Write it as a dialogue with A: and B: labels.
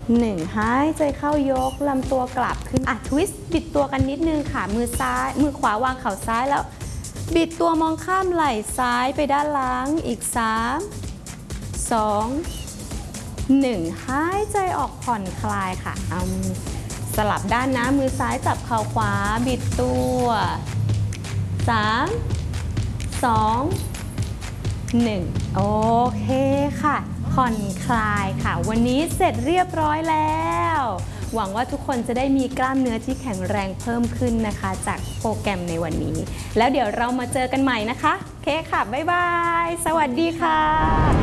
A: 1หายใจเข้ายกลำตัวกลับขึ้นทวิสต์บิดตัวกันนิดนึงค่ะมือซ้ายมือขวาวางเข่าซ้ายแล้วบิดตัวมองข้ามไหล่ซ้ายไปด้านหลังอีก3 2 1หายใจออกผ่อนคลายค่ะเอาสลับด้านนะมือซ้ายจับเข่าขวาบิดตัว3 2 1โอเคค่ะผ่อนคลายค่ะวันนี้เสร็จเรียบร้อยแล้วหวังว่าทุกคนจะได้มีกล้ามเนื้อที่แข็งแรงเพิ่มขึ้นนะคะจากโปรแกรมในวันนี้แล้วเดี๋ยวเรามาเจอกันใหม่นะคะโอเคค่ะบ๊ายบายสวัสดีค่ะ